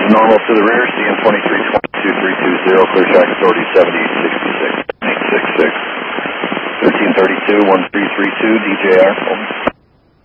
is normal to the rear, CM 2322-320, clear track authority 7066, 866, 1332, 1332, DJR.